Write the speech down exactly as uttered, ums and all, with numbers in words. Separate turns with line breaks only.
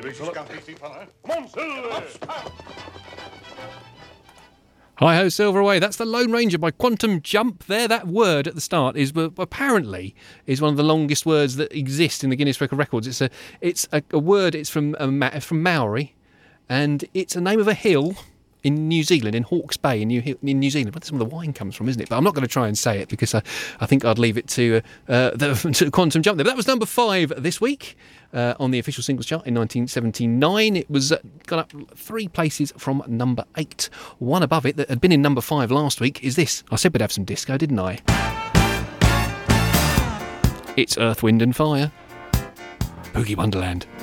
Hi-ho, Silver Away. That's the Lone Ranger by Quantum Jump. There, that word at the start is uh, apparently is one of the longest words that exist in the Guinness Record Records. It's a it's a, a word. It's from uh, from Maori, and it's a name of a hill in New Zealand, in Hawke's Bay in New in New Zealand. That's where the wine comes from, isn't it? But I'm not going to try and say it because I, I think I'd leave it to uh, uh, the to Quantum Jump there. But that was number five this week. Uh, on the official singles chart in nineteen seventy-nine. It was uh, gone up three places from number eight. One above it that had been in number five last week is this. I said we'd have some disco, didn't I? It's Earth, Wind and Fire. Boogie Wonderland.